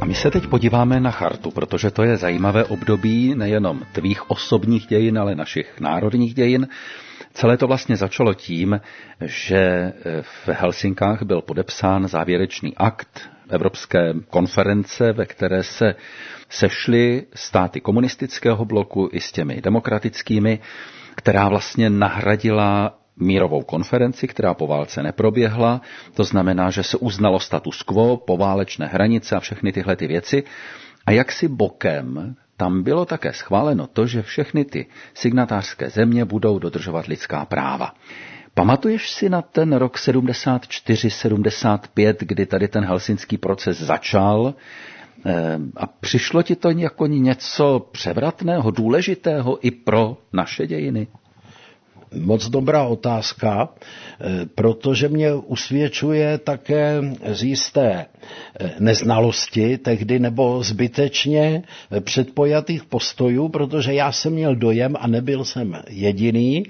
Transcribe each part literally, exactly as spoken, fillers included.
A my se teď podíváme na chartu, protože to je zajímavé období nejenom tvých osobních dějin, ale našich národních dějin. Celé to vlastně začalo tím, že v Helsinkách byl podepsán závěrečný akt Evropské konference, ve které se sešly státy komunistického bloku i s těmi demokratickými, která vlastně nahradila mírovou konferenci, která po válce neproběhla. To znamená, že se uznalo status quo, poválečné hranice a všechny tyhle ty věci. A jaksi bokem tam bylo také schváleno to, že všechny ty signatářské země budou dodržovat lidská práva. Pamatuješ si na ten rok sedmdesát čtyři sedmdesát pět, kdy tady ten helsinský proces začal a přišlo ti to jako něco převratného, důležitého i pro naše dějiny? Moc dobrá otázka, protože mě usvědčuje také z jisté neznalosti tehdy nebo zbytečně předpojatých postojů, protože já jsem měl dojem a nebyl jsem jediný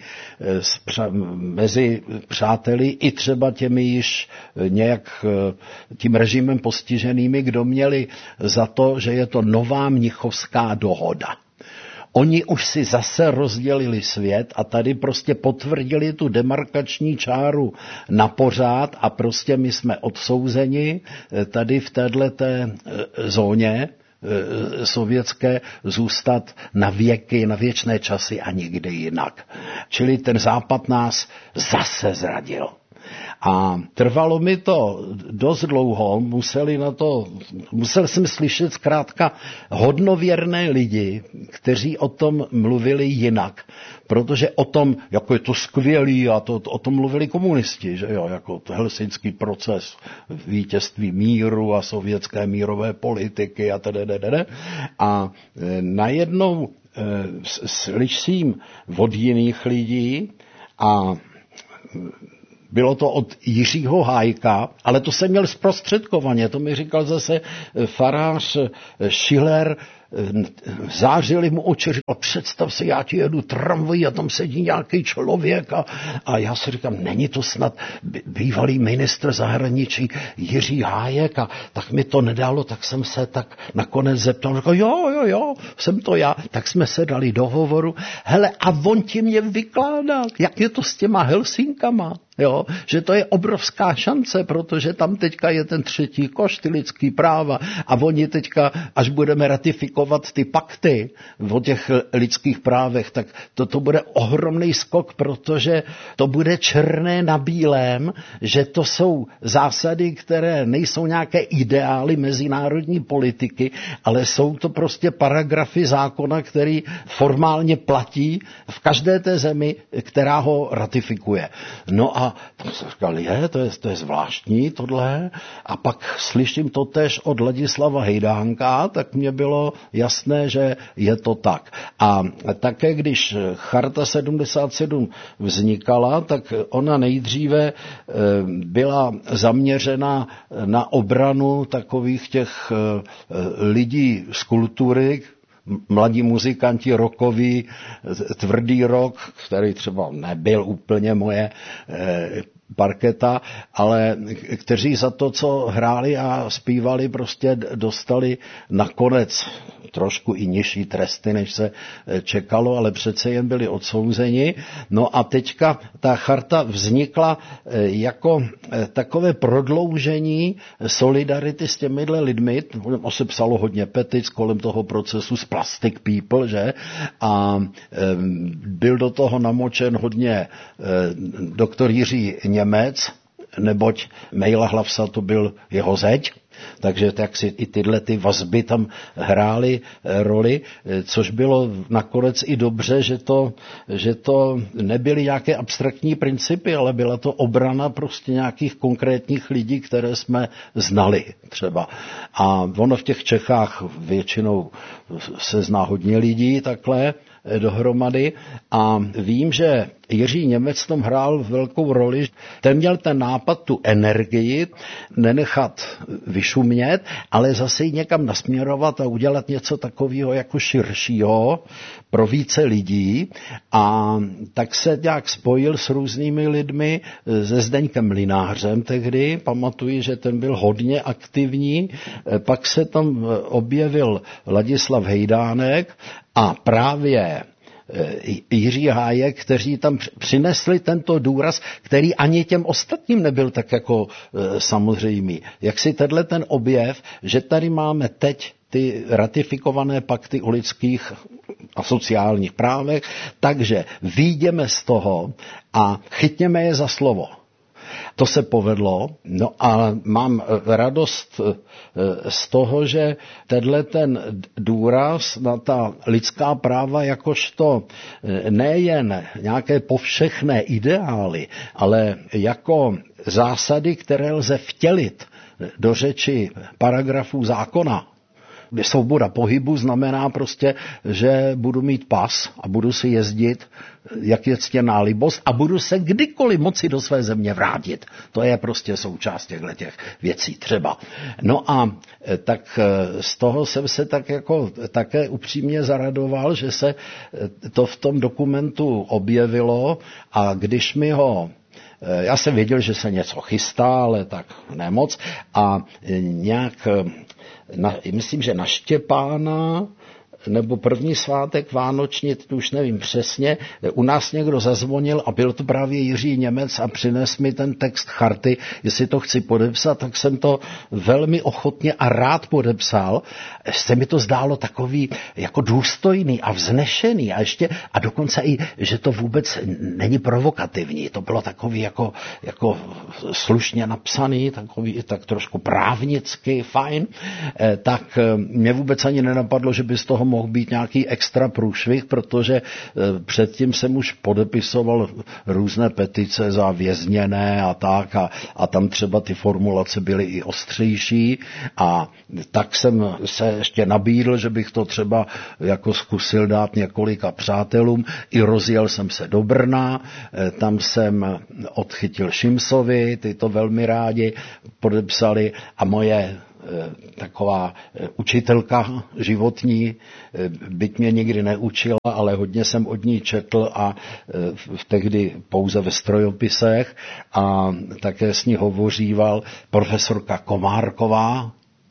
mezi přáteli i třeba těmi již nějak tím režimem postiženými, kdo měli za to, že je to nová mnichovská dohoda. Oni už si zase rozdělili svět a tady prostě potvrdili tu demarkační čáru na pořád a prostě my jsme odsouzeni tady v této zóně sovětské zůstat na věky, na věčné časy a nikdy jinak. Čili ten západ nás zase zradil. A trvalo mi to dost dlouho, museli na to, musel jsem slyšet zkrátka hodnověrné lidi, kteří o tom mluvili jinak. Protože o tom, jako je to skvělý, a to, o tom mluvili komunisti, že jo, jako helsinský proces vítězství míru a sovětské mírové politiky a tedy. A najednou e, slyším od jiných lidí a bylo to od Jiřího Hájka, ale to jsem měl zprostředkovaně, to mi říkal zase farář Schiller, zářili mu oči, říkal, představ si, já ti jedu tramvají a tam sedí nějaký člověk a, a já si říkám, není to snad bývalý ministr zahraničí Jiří Hájek a tak mi to nedalo, tak jsem se tak nakonec zeptal, říkal, jo, jo, jo, jsem to já, tak jsme se dali do hovoru, hele, a on ti mě vykládal, jak je to s těma Helsinkama. Jo, že to je obrovská šance, protože tam teďka je ten třetí koš, ty lidský práva a oni teďka, až budeme ratifikovat ty pakty o těch lidských právech, tak to, to bude ohromný skok, protože to bude černé na bílém, že to jsou zásady, které nejsou nějaké ideály mezinárodní politiky, ale jsou to prostě paragrafy zákona, který formálně platí v každé té zemi, která ho ratifikuje. No a A tak jsem říkal, je, to je, to je zvláštní tohle. A pak slyším to též od Ladislava Hejdánka, tak mně bylo jasné, že je to tak. A také, když Charta sedmdesát sedm vznikala, tak ona nejdříve byla zaměřena na obranu takových těch lidí z kultury, mladí muzikanti rockoví, tvrdý rock, který třeba nebyl úplně moje eh, parketa, ale kteří za to, co hráli a zpívali, prostě dostali nakonec trošku i nižší tresty, než se čekalo, ale přece jen byli odsouzeni. No a teďka ta charta vznikla jako takové prodloužení solidarity s těmihle lidmi. O se psalo hodně petic kolem toho procesu z Plastic People, že? A byl do toho namočen hodně doktor Jiří Němec, neboť Mejla Hlavsa to byl jeho zeď, takže tak si i tyhle ty vazby tam hrály roli, což bylo nakonec i dobře, že to, že to nebyly nějaké abstraktní principy, ale byla to obrana prostě nějakých konkrétních lidí, které jsme znali třeba. A ono v těch Čechách většinou se zná hodně lidí takhle, dohromady a vím, že Jiří Němec v tom hrál velkou roli. Ten měl ten nápad, tu energii, nenechat vyšumět, ale zase ji někam nasměrovat a udělat něco takového jako širšího pro více lidí. A tak se nějak spojil s různými lidmi, se Zdeňkem Mlynářem tehdy. Pamatuji, že ten byl hodně aktivní. Pak se tam objevil Ladislav Hejdánek a právě Jiří Hájek, kteří tam přinesli tento důraz, který ani těm ostatním nebyl tak jako samozřejmý. Jak si tenhle ten objev, že tady máme teď ty ratifikované pakty o lidských a sociálních právech, takže vyjdeme z toho a chytněme je za slovo. To se povedlo, no a mám radost z toho, že tenhle ten důraz na ta lidská práva jakožto nejen nějaké povšechné ideály, ale jako zásady, které lze vtělit do řeči paragrafů zákona. Svoboda pohybu znamená prostě, že budu mít pas a budu si jezdit, jak je ctěná libost a budu se kdykoliv moci do své země vrátit. To je prostě součást těchto věcí třeba. No a tak z toho jsem se tak jako také upřímně zaradoval, že se to v tom dokumentu objevilo a když mi ho já jsem věděl, že se něco chystá, ale tak nemoc a nějak Na, myslím, že na Štěpána nebo první svátek vánoční, to už nevím přesně, u nás někdo zazvonil a byl to právě Jiří Němec a přines mi ten text charty, jestli to chci podepsat, tak jsem to velmi ochotně a rád podepsal. Se mi to zdálo takový jako důstojný a vznešený a ještě a dokonce i, že to vůbec není provokativní. To bylo takový jako, jako slušně napsaný, takový tak trošku právnicky, fajn. Eh, tak eh, mě vůbec ani nenapadlo, že by z toho mohl být nějaký extra průšvih, protože předtím jsem už podepisoval různé petice za vězněné a tak a, a tam třeba ty formulace byly i ostřejší a tak jsem se ještě nabídl, že bych to třeba jako zkusil dát několika přátelům. I rozjel jsem se do Brna, tam jsem odchytil Šimsovi, ty to velmi rádi podepsali a moje taková učitelka životní, byť mě nikdy neučila, ale hodně jsem od ní četl a tehdy pouze ve strojopisech a také s ní hovoříval profesorka Komárková,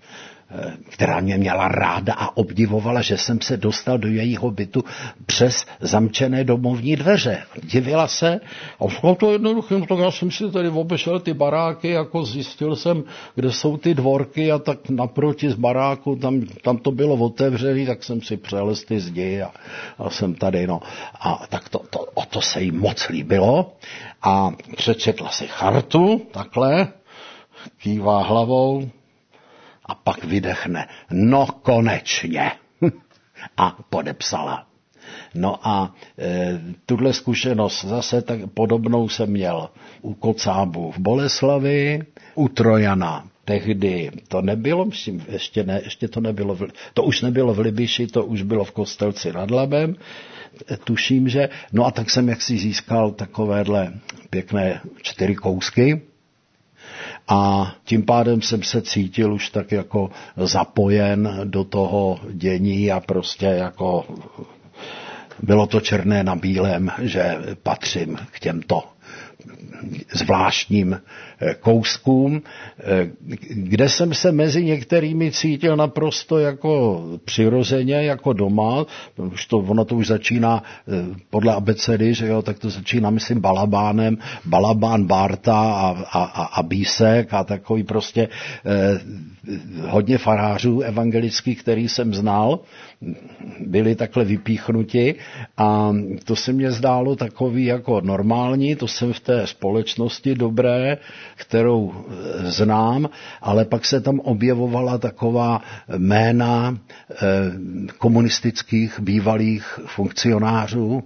která mě měla ráda a obdivovala, že jsem se dostal do jejího bytu přes zamčené domovní dveře. Divila se a bylo to jednoduché, tak já jsem si tady obešel ty baráky, jako zjistil jsem, kde jsou ty dvorky a tak naproti z baráku, tam, tam to bylo otevřené, tak jsem si přelez ty zdi a, a jsem tady, no. A tak to, to, o to se jí moc líbilo a přečetla si chartu, takhle, kývá hlavou, a pak vydechne, no konečně. A podepsala. No a e, tuhle zkušenost zase tak podobnou jsem měl u Kocábů v Boleslavi, u Trojana. Tehdy to nebylo, myslím, ještě, ne, ještě to nebylo, v, to už nebylo v Libiši, to už bylo v Kostelci nad Labem, tuším, že. No a tak jsem jaksi získal takovéhle pěkné čtyři kousky. A tím pádem jsem se cítil už tak jako zapojen do toho dění a prostě jako bylo to černé na bílém, že patřím k těmto zvláštním kouskům, kde jsem se mezi některými cítil naprosto jako přirozeně, jako doma. Už to, ono to už začíná podle abecedy, že jo, tak to začíná, myslím, Balabánem, Balabán, Bárta a, a, a, a Bísek a takový prostě eh, hodně farářů evangelických, který jsem znal, byli takhle vypíchnuti a to se mně zdálo takový jako normální, to jsem v té společnosti dobré, kterou znám, ale pak se tam objevovala taková jména eh, komunistických bývalých funkcionářů,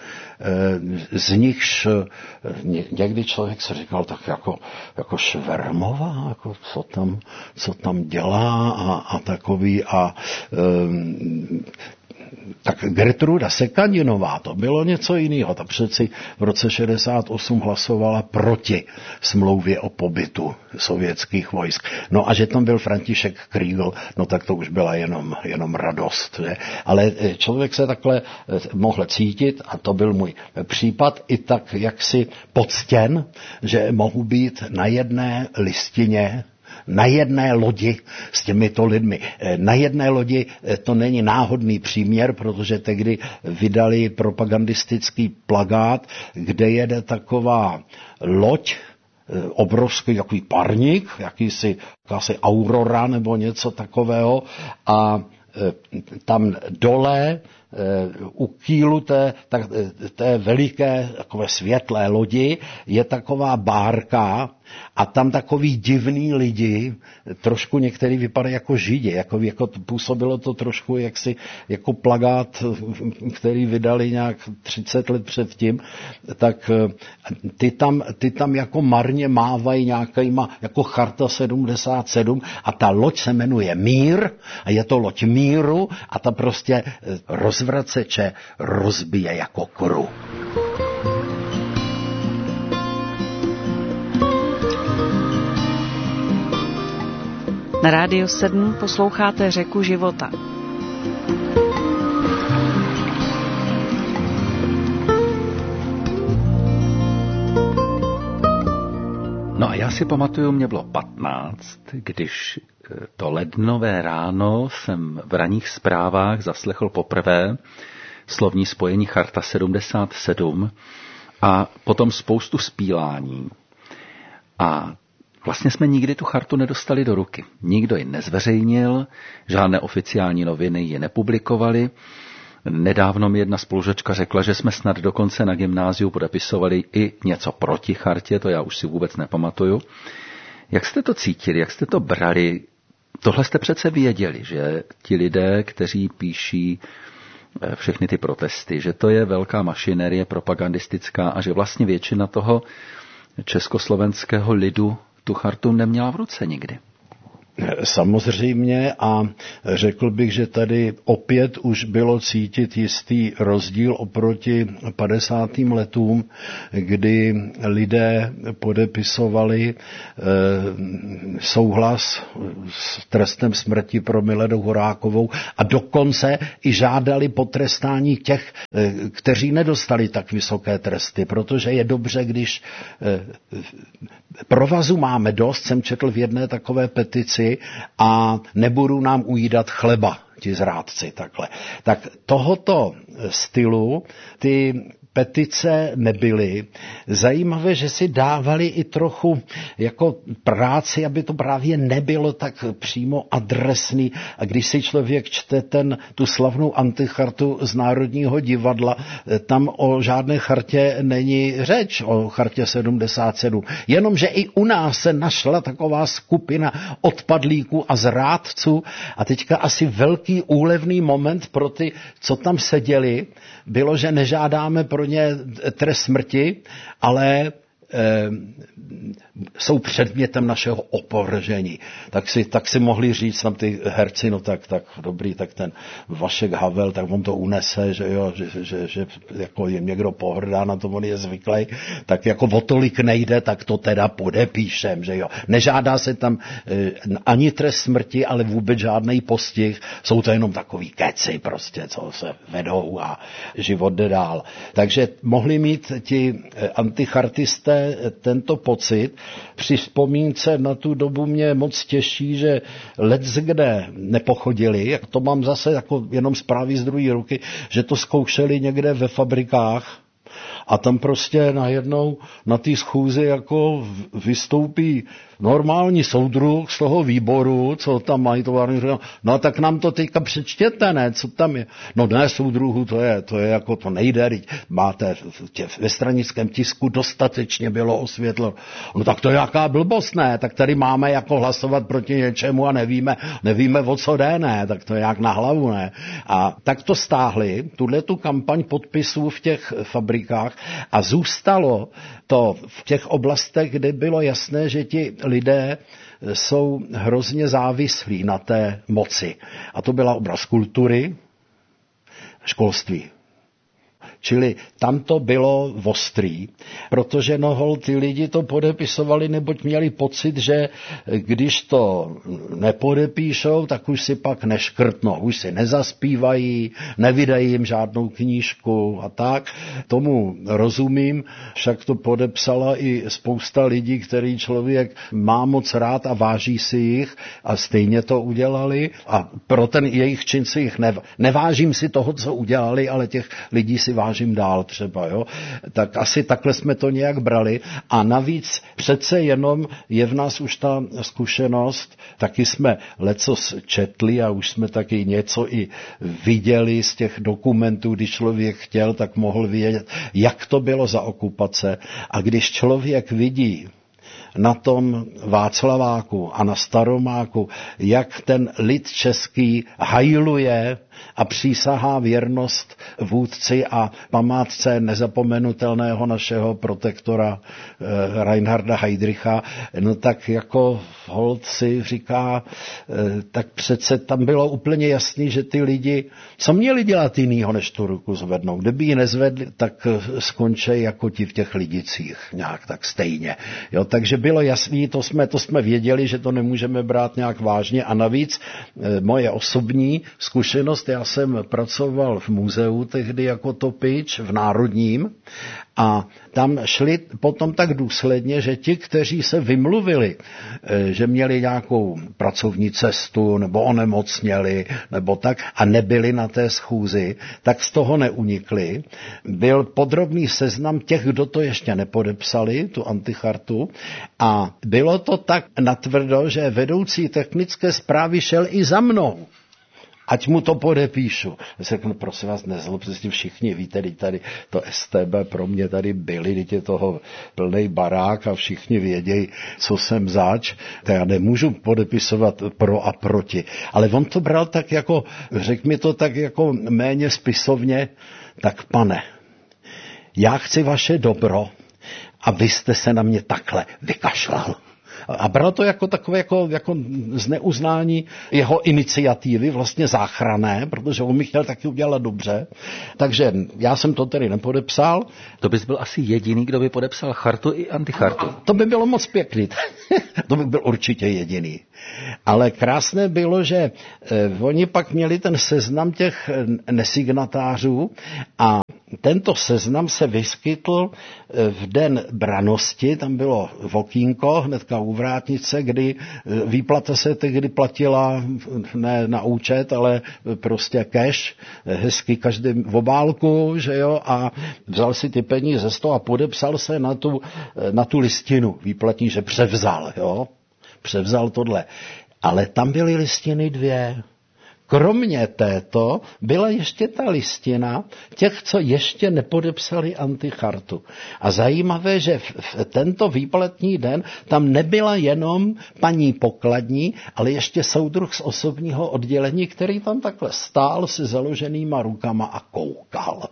z nichž někdy člověk se říkal tak jako, jako Švermová, jako co tam, co tam dělá a, a takový a um, tak Gertruda Sekaninová, to bylo něco jiného. Ta přeci v roce šedesát osm hlasovala proti smlouvě o pobytu sovětských vojsk. No a že tam byl František Kriegl, no tak to už byla jenom, jenom radost. Že? Ale člověk se takhle mohl cítit, a to byl můj případ, i tak jaksi poctěn, že mohu být na jedné listině, na jedné lodi s těmito lidmi. Na jedné lodi to není náhodný příměr, protože tehdy vydali propagandistický plakát, kde jede taková loď, obrovský takový parník, jakýsi, jakási Aurora nebo něco takového, a tam dole u kýlu té, tak, té veliké takové světlé lodi je taková bárka a tam takový divný lidi, trošku některý vypadají jako židi, jako, jako působilo to trošku jaksi, jako plakát, který vydali nějak třicet let předtím, tak ty tam, ty tam jako marně mávají nějakýma, jako Charta sedmdesát sedm, a ta loď se jmenuje Mír a je to loď míru a ta prostě rozvraceče rozbije jako koru. Na Rádiu sedm posloucháte Řeku života. No a já si pamatuju, mě bylo patnáct, když to lednové ráno jsem v ranních zprávách zaslechl poprvé slovní spojení Charta sedmdesát sedm a potom spoustu zpívání. A vlastně jsme nikdy tu chartu nedostali do ruky. Nikdo ji nezveřejnil, žádné oficiální noviny ji nepublikovaly. Nedávno mi jedna spolužačka řekla, že jsme snad dokonce na gymnáziu podepisovali i něco proti chartě, to já už si vůbec nepamatuju. Jak jste to cítili, jak jste to brali? Tohle jste přece věděli, že ti lidé, kteří píší všechny ty protesty, že to je velká mašinérie propagandistická a že vlastně většina toho československého lidu tu chartu neměla v ruce nikdy. Samozřejmě, a řekl bych, že tady opět už bylo cítit jistý rozdíl oproti padesátým letům, kdy lidé podepisovali eh, souhlas s trestem smrti pro Miladu Horákovou a dokonce i žádali potrestání těch, eh, kteří nedostali tak vysoké tresty, protože je dobře, když eh, provazu máme dost, jsem četl v jedné takové petici, a nebudou nám ujídat chleba, ti zrádci, takhle. Tak tohoto stylu ty petice nebyly. Zajímavé, že si dávali i trochu jako práci, aby to právě nebylo tak přímo adresný. A když si člověk čte ten, tu slavnou antichartu z Národního divadla, tam o žádné chartě není řeč, o chartě sedmdesát sedm. Jenomže i u nás se našla taková skupina odpadlíků a zrádců a teďka asi velký úlevný moment pro ty, co tam seděli, bylo, že nežádáme pro ně trest smrti, ale e, jsou předmětem našeho opovržení. Tak si, tak si mohli říct tam ty herci, no tak, tak dobrý, tak ten Vašek Havel, tak on to unese, že jo, že, že, že jako jim někdo pohrdá, na to on je zvyklý, tak jako o tolik nejde, tak to teda podepíšem, že jo. Nežádá se tam e, ani trest smrti, ale vůbec žádný postih, jsou to jenom takový keci prostě, co se vedou a život jde dál. Takže mohli mít ti antichartisté tento pocit. Při vzpomínce na tu dobu mě moc těší, že leckde nepochodili, jak to mám zase jako jenom zprávy z druhé ruky, že to zkoušeli někde ve fabrikách a tam prostě najednou na té schůzi jako vystoupí normální soudruh z toho výboru, co tam mají továrny, no tak nám to teďka přečtěte, ne, co tam je. No ne, soudruhu, to je, to je jako, to nejde, máte tě, ve stranickém tisku dostatečně bylo osvětleno. No tak to je jaká blbost, ne, tak tady máme jako hlasovat proti něčemu a nevíme, nevíme o co jde, ne, tak to je jak na hlavu, ne. A tak to stáhli, tuhle tu kampaň podpisů v těch fabrikách a zůstalo to v těch oblastech, kde bylo jasné, že ti lidé jsou hrozně závislí na té moci. A to byla oblast kultury, školství. Čili tam to bylo ostrý, protože nohol ty lidi to podepisovali, neboť měli pocit, že když to nepodepíšou, tak už si pak neškrtnou, už si nezaspívají, nevydají jim žádnou knížku a tak. Tomu rozumím, však to podepsala i spousta lidí, který člověk má moc rád a váží si jich a stejně to udělali a pro ten jejich čin si jich nev... nevážím si toho, co udělali, ale těch lidí si vážím dál třeba, jo. Tak asi takhle jsme to nějak brali a navíc přece jenom je v nás už ta zkušenost, taky jsme lecos četli a už jsme taky něco i viděli z těch dokumentů, když člověk chtěl, tak mohl vědět, jak to bylo za okupace a když člověk vidí na tom Václaváku a na Staromáku, jak ten lid český hajluje a přísahá věrnost vůdci a památce nezapomenutelného našeho protektora eh, Reinharda Heydricha, no tak jako holt si říká, eh, tak přece tam bylo úplně jasný, že ty lidi, co měli dělat jinýho, než tu ruku zvednou. Kdyby ji nezvedli, tak skončí jako ti v těch lidicích, nějak tak stejně. Jo, takže bylo jasný, to jsme, to jsme věděli, že to nemůžeme brát nějak vážně a navíc eh, moje osobní zkušenost, já jsem pracoval v muzeu tehdy jako topič v Národním a tam šli potom tak důsledně, že ti, kteří se vymluvili, že měli nějakou pracovní cestu nebo onemocněli nebo tak a nebyli na té schůzi, tak z toho neunikli. Byl podrobný seznam těch, kdo to ještě nepodepsali, tu antichartu a bylo to tak natvrdo, že vedoucí technické správy šel i za mnou. Ať mu to podepíšu. Já se řeknu, prosím vás, nezlobte si, všichni víte, teď tady to S T B pro mě tady byli, teď je toho plnej barák a všichni vědějí, co jsem zač. Tak já nemůžu podepisovat pro a proti. Ale on to bral tak jako, řekl mi to tak jako méně spisovně, tak pane, já chci vaše dobro a vy jste se na mě takhle vykašlal. A bral to jako takové jako, jako zneuznání jeho iniciativy, vlastně záchranné, protože on mi chtěl taky udělat dobře. Takže já jsem to tedy nepodepsal. To bys byl asi jediný, kdo by podepsal chartu i antichartu. To by bylo moc pěkný. To by byl určitě jediný. Ale krásné bylo, že eh, oni pak měli ten seznam těch nesignatářů a tento seznam se vyskytl v den branosti, tam bylo okýnko, hnedka u vrátnice, kdy výplata se tehdy platila ne na účet, ale prostě cash, hezky každý v obálku, že jo, a vzal si ty peníze z toho a podepsal se na tu, na tu listinu výplatní, že převzal, jo, převzal tohle. Ale tam byly listiny dvě. Kromě této byla ještě ta listina těch, co ještě nepodepsali antichartu. A zajímavé, že v, v tento výplatní den tam nebyla jenom paní pokladní, ale ještě soudruh z osobního oddělení, který tam takhle stál se založenýma rukama a koukal.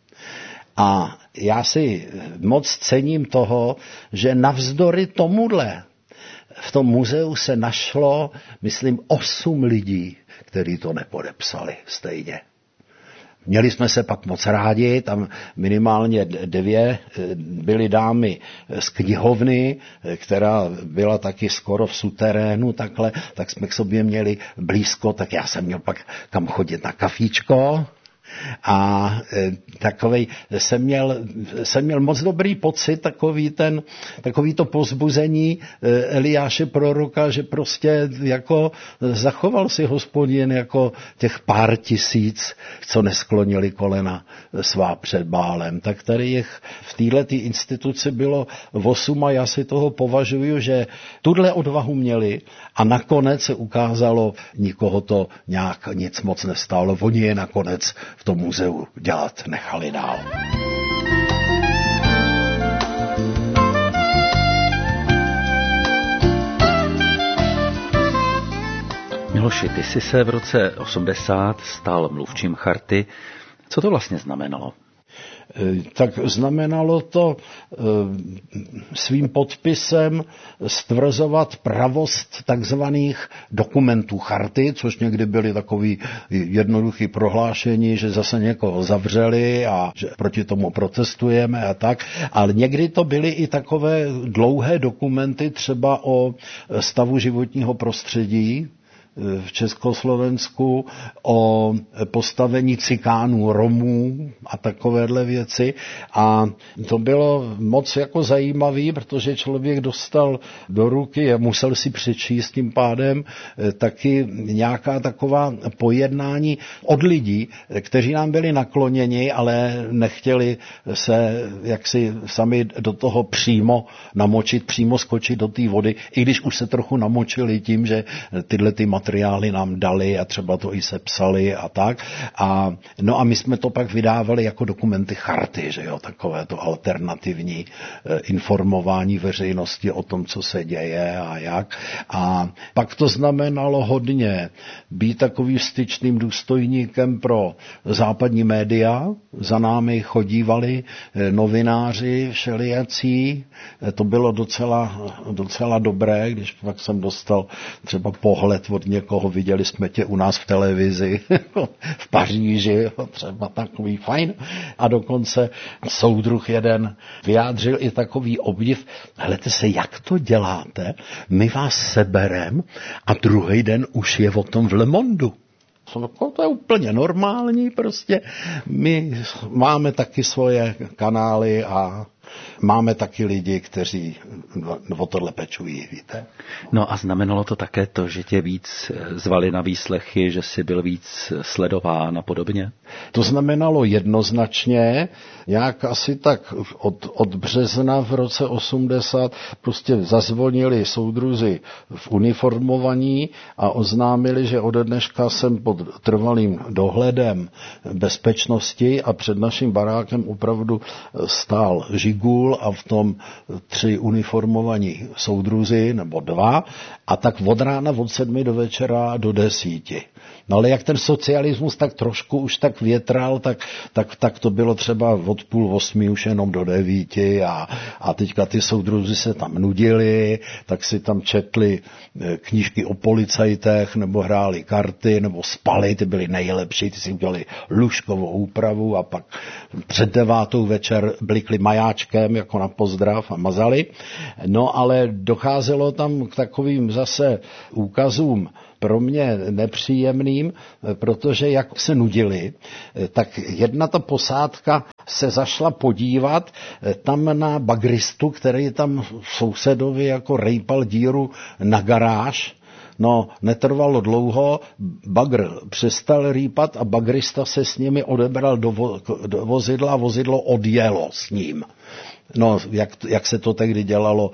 A já si moc cením toho, že navzdory tomuhle v tom muzeu se našlo, myslím, osm lidí, kteří to nepodepsali stejně. Měli jsme se pak moc rádi, tam minimálně dvě byly dámy z knihovny, která byla taky skoro v suterénu, takhle, tak jsme k sobě měli blízko, tak já jsem měl pak kam chodit na kafíčko. A e, takovej, jsem měl, jsem měl moc dobrý pocit, takový ten, takový to povzbuzení e, Eliáše proroka, že prostě jako zachoval si Hospodin jako těch pár tisíc, co nesklonili kolena svá před Bálem. Tak tady jich v této instituci bylo osm a já si toho považuji, že tuhle odvahu měli a nakonec se ukázalo, nikoho to nějak nic moc nestálo. Oni je nakonec v tom muzeu dělat nechali dál. Miloši, ty jsi se v roce osmdesát stal mluvčím charty. Co to vlastně znamenalo? Tak znamenalo to svým podpisem stvrzovat pravost takzvaných dokumentů charty, což někdy byly takový jednoduchý prohlášení, že zase někoho zavřeli a že proti tomu protestujeme a tak, ale někdy to byly i takové dlouhé dokumenty třeba o stavu životního prostředí v Československu, o postavení cikánů, Romů a takovéhle věci. A to bylo moc jako zajímavý, protože člověk dostal do ruky a musel si přečíst tím pádem taky nějaká taková pojednání od lidí, kteří nám byli nakloněni, ale nechtěli se jaksi sami do toho přímo namočit, přímo skočit do té vody, i když už se trochu namočili tím, že tyhle ty materiály nám dali a třeba to i sepsali a tak. A, no a my jsme to pak vydávali jako dokumenty charty, že jo, takové to alternativní eh, informování veřejnosti o tom, co se děje a jak. A pak to znamenalo hodně být takovým styčným důstojníkem pro západní média. Za námi chodívali eh, novináři všelijací. Eh, to bylo docela, docela dobré, když pak jsem dostal třeba pohled od někoho, viděli jsme tě u nás v televizi v Paříži, třeba takový fajn. A dokonce soudruh jeden vyjádřil i takový obdiv, hledajte se, jak to děláte, my vás seberem a druhý den už je o tom v Le Mondu. To je úplně normální, prostě my máme taky svoje kanály a máme taky lidi, kteří o tohle pečují, víte. No a znamenalo to také to, že tě víc zvali na výslechy, že jsi byl víc sledován a podobně? To znamenalo jednoznačně, jak asi tak od, od března v roce osmdesát prostě zazvonili soudruzi v uniformovaní a oznámili, že ode dneška jsem pod trvalým dohledem bezpečnosti a před naším barákem opravdu stál žigul a v tom tři uniformovaní soudruzi nebo dva a tak od rána od sedmi do večera do desíti. No ale jak ten socialismus tak trošku už tak větral, tak, tak, tak to bylo třeba od půl osmi už jenom do devíti a, a teďka ty soudruzi se tam nudili, tak si tam četli knížky o policajtech nebo hráli karty nebo spali, ty byly nejlepší, ty si udělali lůžkovou úpravu a pak před devátou večer blikli majáčkem jako na pozdrav a mazali. No ale docházelo tam k takovým zase úkazům pro mě nepříjemným, protože jak se nudili, tak jedna ta posádka se zašla podívat tam na bagristu, který tam sousedovi jako rejpal díru na garáž. No, netrvalo dlouho, bagr přestal rýpat a bagrista se s nimi odebral do, vo, do vozidla a vozidlo odjelo s ním. No, jak, jak se to tehdy dělalo,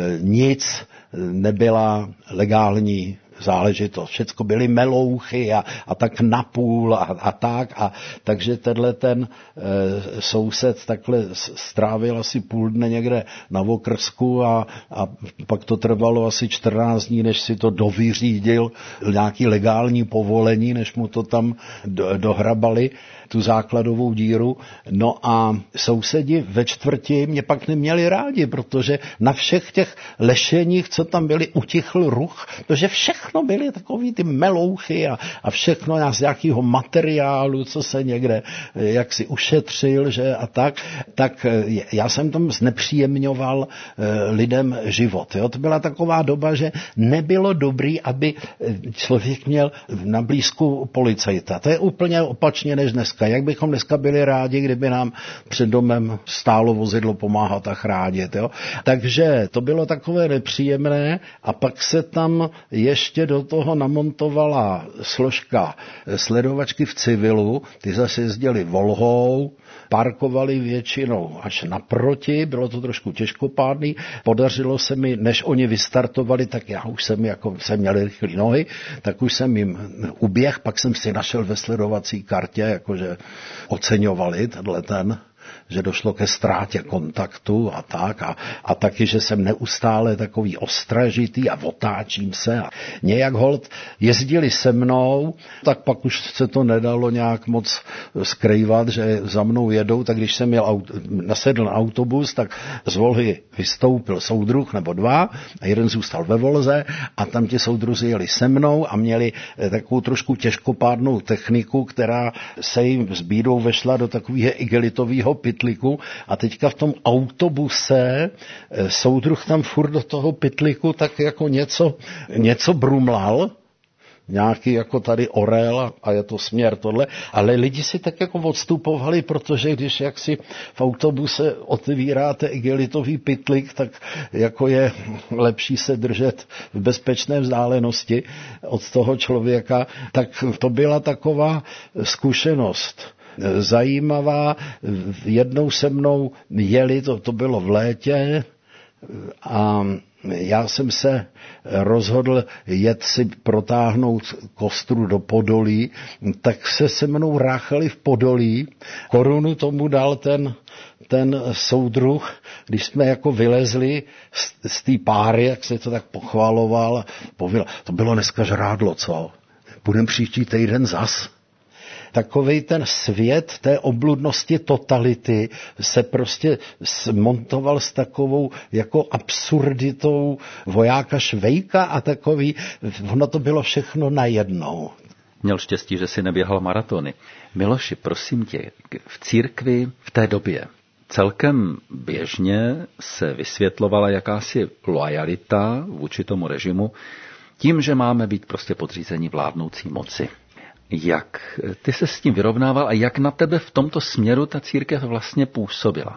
nic nebyla legální záležitost. Všecko byly melouchy a, a tak napůl a, a tak. A, takže tenhle ten e, soused takhle strávil asi půl dne někde na okrsku a, a pak to trvalo asi čtrnáct dní, než si to dovyřídil nějaký legální povolení, než mu to tam do, dohrabali, tu základovou díru. No a sousedi ve čtvrti mě pak neměli rádi, protože na všech těch lešeních, co tam byly, utichl ruch, protože všechno byly takový ty melouchy a, a všechno z nějakého materiálu, co se někde jak si ušetřil, že a tak, tak já jsem tam znepříjemňoval lidem život. Jo? To byla taková doba, že nebylo dobrý, aby člověk měl na blízku policajta. To je úplně opačně než dneska. Jak bychom dneska byli rádi, kdyby nám před domem stálo vozidlo pomáhat a chránit. Jo? Takže to bylo takové nepříjemné a pak se tam ještě do toho namontovala složka sledovačky v civilu, ty zase jezdili Volhou, parkovali většinou až naproti, bylo to trošku těžkopádný, podařilo se mi, než oni vystartovali, tak já už jsem, jako jsem měl rychlý nohy, tak už jsem jim uběh, pak jsem si našel ve sledovací kartě, jakože oceňovali tenhle ten, že došlo ke ztrátě kontaktu a tak a, a taky, že jsem neustále takový ostražitý a otáčím se a nějak holt jezdili se mnou, tak pak už se to nedalo nějak moc skrývat, že za mnou jedou, tak když jsem měl aut, nasedl na autobus, tak z Volhy vystoupil soudruh nebo dva a jeden zůstal ve Volze a tam ti soudruzi jeli se mnou a měli takovou trošku těžkopádnou techniku, která se jim s bídou vešla do takového igelitového pytliku a teďka v tom autobuse soudruh tam furt do toho pytliku tak jako něco, něco brumlal, nějaký jako tady orel a je to směr tohle, ale lidi si tak jako odstupovali, protože když jaksi v autobuse otevíráte igelitový pytlik, tak jako je lepší se držet v bezpečné vzdálenosti od toho člověka, tak to byla taková zkušenost zajímavá. Jednou se mnou jeli, to, to bylo v létě a já jsem se rozhodl jet si protáhnout kostru do Podolí, tak se se mnou ráchali v Podolí. Korunu tomu dal ten, ten soudruh, když jsme jako vylezli z, z té páry, jak se to tak pochvaloval. Pověl, to bylo dneska žrádlo, co? Budem příští týden zas. Takovej ten svět té obludnosti totality se prostě smontoval s takovou jako absurditou vojáka Švejka a takový, ono to bylo všechno najednou. Měl štěstí, že si neběhal maratony. Miloši, prosím tě, v církvi v té době celkem běžně se vysvětlovala jakási loajalita vůči tomu režimu tím, že máme být prostě podřízeni vládnoucí moci. Jak ty se s tím vyrovnával a jak na tebe v tomto směru ta církev vlastně působila?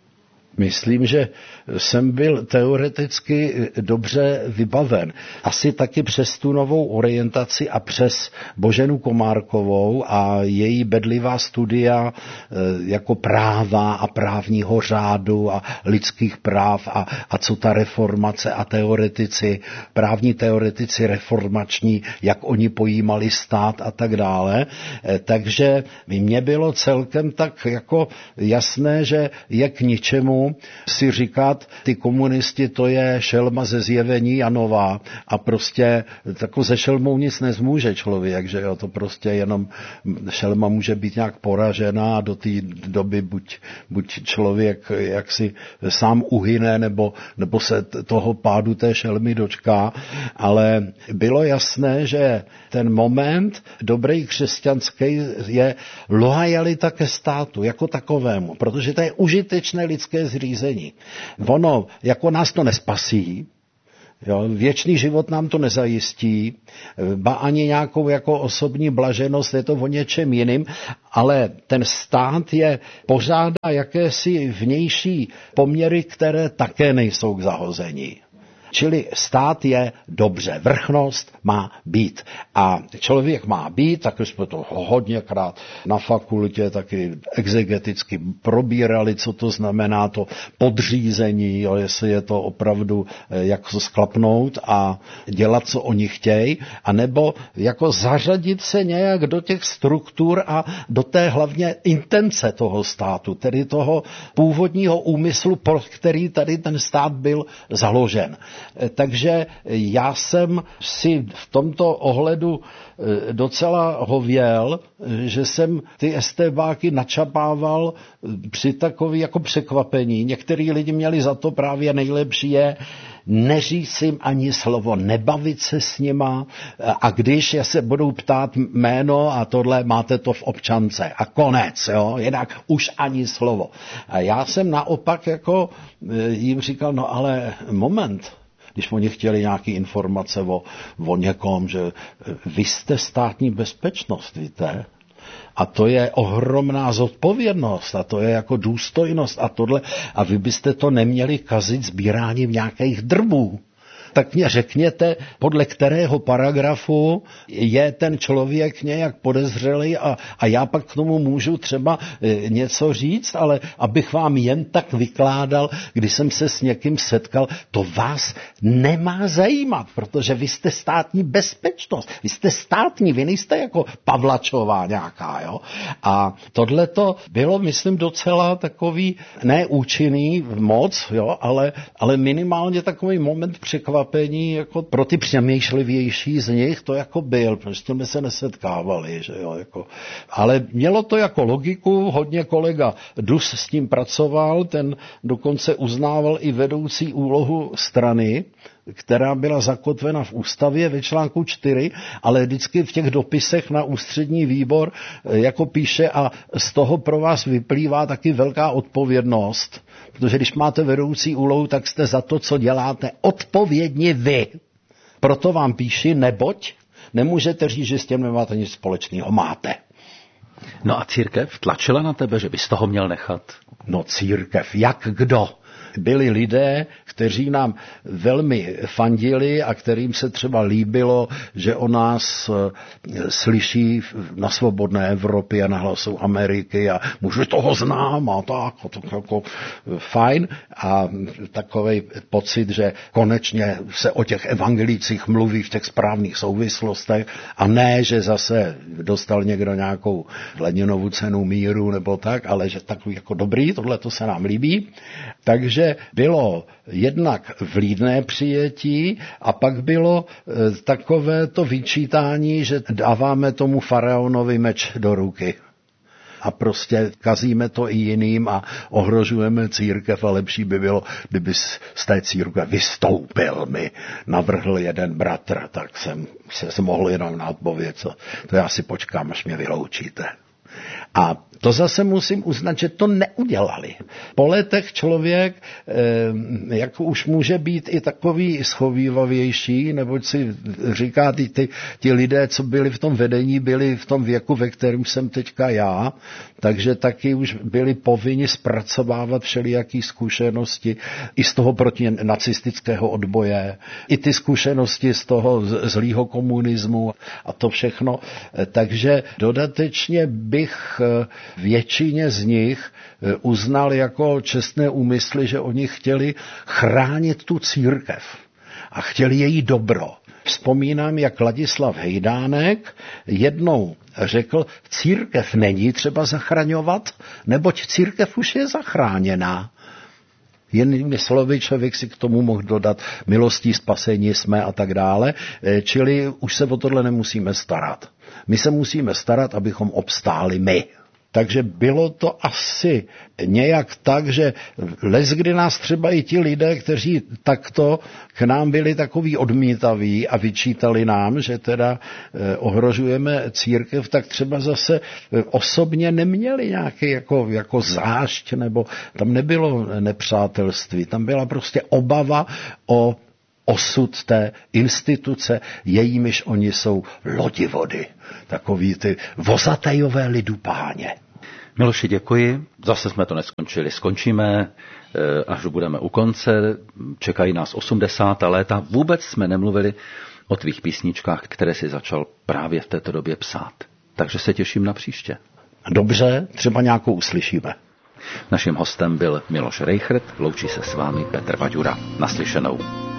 Myslím, že jsem byl teoreticky dobře vybaven. Asi taky přes tu novou orientaci a přes Boženu Komárkovou a její bedlivá studia jako práva a právního řádu a lidských práv a, a co ta reformace a teoretici, právní teoretici reformační, jak oni pojímali stát a tak dále. Takže mně bylo celkem tak jako jasné, že je k ničemu si říkat, ty komunisti, to je šelma ze zjevení Janova a prostě tako ze šelmou nic nezmůže člověk, že jo, to prostě jenom šelma může být nějak poražená a do té doby buď, buď člověk jaksi sám uhyne nebo, nebo se toho pádu té šelmy dočká, ale bylo jasné, že ten moment dobrý křesťanský je loajalita ke státu jako takovému, protože to je užitečné lidské zřízení. Ono jako nás to nespasí, jo, věčný život nám to nezajistí, ba ani nějakou jako osobní blaženost, je to o něčem jiným, ale ten stát je pořádá jakési vnější poměry, které také nejsou k zahození. Čili stát je dobře, vrchnost má být. A člověk má být, tak jsme to hodněkrát na fakultě taky exegeticky probírali, co to znamená to podřízení, jo, jestli je to opravdu jak to sklapnout a dělat, co oni chtějí, anebo jako zařadit se nějak do těch struktur a do té hlavně intence toho státu, tedy toho původního úmyslu, pro který tady ten stát byl založen. Takže já jsem si v tomto ohledu docela hověl, že jsem ty estébáky načapával při takový jako překvapení. Některý lidi měli za to právě nejlepší je neříct jim ani slovo, nebavit se s nima a když je se budou ptát jméno a tohle, máte to v občance a konec, jo, jinak už ani slovo. A já jsem naopak jako jim říkal, no ale moment, když oni chtěli nějaké informace o, o někom, že vy jste státní bezpečnost, víte? A to je ohromná zodpovědnost a to je jako důstojnost a tohle. A vy byste to neměli kazit sbíráním nějakých drbů. Tak mě řekněte, podle kterého paragrafu je ten člověk nějak podezřelý a, a já pak k tomu můžu třeba e, něco říct, ale abych vám jen tak vykládal, když jsem se s někým setkal, to vás nemá zajímat, protože vy jste státní bezpečnost, vy jste státní, vy nejste jako Pavlačová nějaká, jo. A tohleto bylo, myslím, docela takový neúčinný moc, jo, ale, ale minimálně takový moment překvapení, překvapení, jako pro ty přemýšlivější z nich to jako byl, protože jsme se nesetkávali, že jo, jako. Ale mělo to jako logiku, hodně kolega Dus s tím pracoval, ten dokonce uznával i vedoucí úlohu strany, která byla zakotvena v ústavě ve článku čtyři, ale vždycky v těch dopisech na ústřední výbor jako píše a z toho pro vás vyplývá taky velká odpovědnost, protože když máte vedoucí úlohu, tak jste za to, co děláte, odpovědní vy. Proto vám píši, neboť nemůžete říct, že s tím nemáte nic společného. Máte. No a církev tlačila na tebe, že bys toho měl nechat? No církev, jak kdo? Byli lidé, kteří nám velmi fandili a kterým se třeba líbilo, že o nás slyší na Svobodné Evropě a na Hlasu Ameriky a muži toho znám a tak, a tak jako fajn. A takovej pocit, že konečně se o těch evangelících mluví v těch správných souvislostech a ne, že zase dostal někdo nějakou Leninovu cenu míru nebo tak, ale že takový jako dobrý, tohle to se nám líbí. Takže bylo jednak vlídné přijetí a pak bylo e, takové to vyčítání, že dáváme tomu faraonovi meč do ruky. A prostě kazíme to i jiným a ohrožujeme církev a lepší by bylo, kdyby z té církve vystoupil, mi navrhl jeden bratr, tak jsem se mohl jenom na odpověď, co, to já si počkám, až mě vyloučíte. A to zase musím uznat, že to neudělali. Po letech člověk eh, jako už může být i takový schovývavější, neboť si říká, ty, ty, ti lidé, co byli v tom vedení, byli v tom věku, ve kterém jsem teďka já, takže taky už byli povinni zpracovávat všelijaký zkušenosti i z toho protinacistického odboje, i ty zkušenosti z toho zlýho komunismu a to všechno. Takže dodatečně bych většině z nich uznal jako čestné úmysly, že oni chtěli chránit tu církev a chtěli její dobro. Vzpomínám, jak Ladislav Hejdánek jednou řekl, církev není třeba zachraňovat, neboť církev už je zachráněná. Jinými slovy, člověk si k tomu mohl dodat milostí spasení jsme a tak dále, čili už se o tohle nemusíme starat. My se musíme starat, abychom obstáli my. Takže bylo to asi nějak tak, že leskdy nás třeba i ti lidé, kteří takto k nám byli takový odmítaví a vyčítali nám, že teda ohrožujeme církev, tak třeba zase osobně neměli nějaký jako, jako zášť, nebo tam nebylo nepřátelství, tam byla prostě obava o osud té instituce, jejímiž oni jsou lodivody. Takový ty vozatejové lidupáně. Miloši, děkuji. Zase jsme to neskončili. Skončíme, až budeme u konce. Čekají nás osmdesátá léta. Vůbec jsme nemluvili o tvých písničkách, které si začal právě v této době psát. Takže se těším na příště. Dobře, třeba nějakou uslyšíme. Naším hostem byl Miloš Rejchrt, loučí se s vámi Petr Vaďura. Naslyšenou.